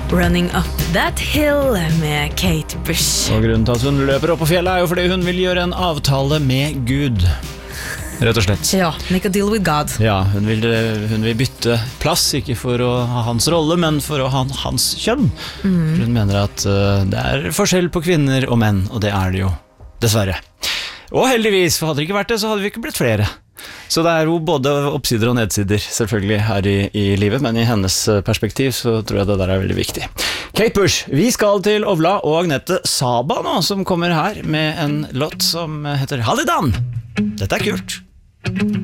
Running Up That Hill med Kate Bush. Og grunnen til at hun løper opp på fjellet jo fordi hun vil gjøre en avtale med Gud. Rett og slett. Ja, make a deal with God. Ja, hun vil bytte plass, ikke for å ha hans rolle, men for å ha hans kjønn. Hun mener at det forskjell på kvinner og menn, og det det jo, dessverre. Og heldigvis, for hadde det ikke vært det, så hadde vi ikke blitt flere. Så det jo både oppsider og nedsider selvfølgelig her i livet, men i hennes perspektiv så tror jeg det der veldig viktig. Kate Bush, vi skal til Ovla og Agnete Saba nå, som kommer her med en låt som heter Halidan. Dette kult.